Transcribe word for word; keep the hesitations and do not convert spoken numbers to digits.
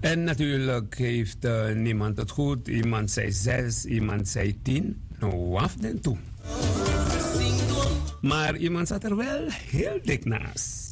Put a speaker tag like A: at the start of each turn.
A: En natuurlijk heeft uh, niemand het goed. Iemand zei zes, iemand zei tien. Nou, af en toe. Maar iemand zat er wel heel dik naast.